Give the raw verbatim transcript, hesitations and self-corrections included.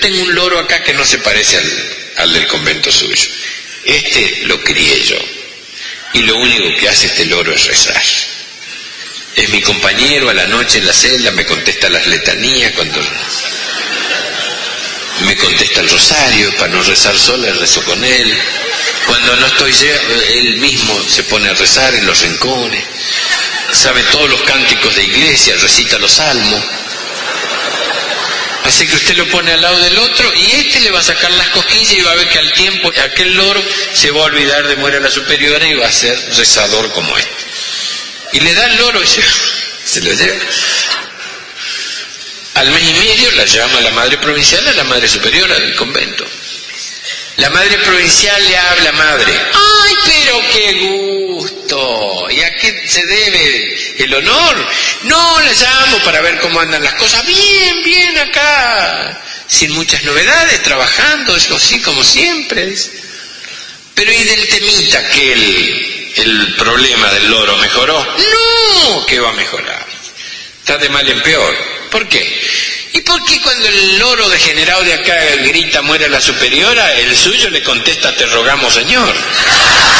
Tengo un loro acá que no se parece al, al del convento suyo. Este lo crié yo. Y lo único que hace este loro es rezar. Es mi compañero a la noche en la celda, me contesta las letanías, cuando me contesta el rosario, para no rezar sola, rezo con él. Cuando no estoy yo, él mismo se pone a rezar en los rincones, sabe todos los cánticos de iglesia, recita los salmos. Así que usted lo pone al lado del otro y este le va a sacar las cosquillas y va a ver que al tiempo aquel loro se va a olvidar de muera la superiora y va a ser rezador como este. Y le da el loro y se, se lo lleva. Al mes y medio la llama la madre provincial a la madre superiora del convento. La madre provincial le habla, madre. ¡Ay, pero qué gusto! ¿Y a qué se debe el honor? No, la llamo para ver cómo andan las cosas. Bien, bien acá. Sin muchas novedades, trabajando, eso sí, como siempre. Dice. Pero ¿y del temita que el, el problema del loro mejoró? No, que va a mejorar. Está de mal en peor. ¿Por qué? ¿Y por qué cuando el loro degenerado de acá grita muere la superiora, el suyo le contesta te rogamos señor?